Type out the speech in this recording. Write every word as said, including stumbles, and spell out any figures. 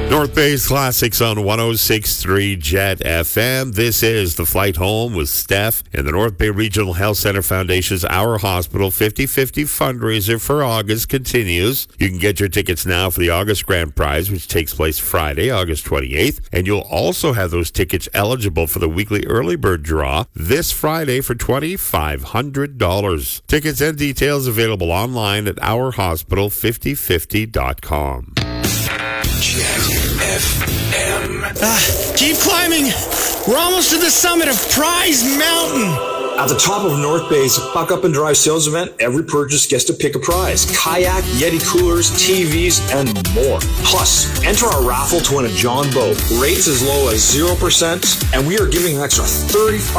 North Bay's Classics on one oh six point three Jet F M. This is The Flight Home with Steph and the North Bay Regional Health Center Foundation's Our Hospital fifty fifty fundraiser for August continues. You can get your tickets now for the August Grand Prize, which takes place Friday, August twenty-eighth. And you'll also have those tickets eligible for the weekly early bird draw this Friday for two thousand five hundred dollars. Tickets and details available online at our hospital fifty fifty dot com. Jet F M. Ah, keep climbing. We're almost to the summit of Prize Mountain. At the top of North Bay's Buck Up and Drive sales event, every purchase gets to pick a prize. Kayak, Yeti coolers, T Vs, and more. Plus, enter our raffle to win a John boat. Rates as low as zero percent, and we are giving an extra thirty-five